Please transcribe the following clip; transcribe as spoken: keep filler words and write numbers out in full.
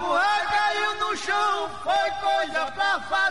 burra caiu no chão, foi coisa pra fazer.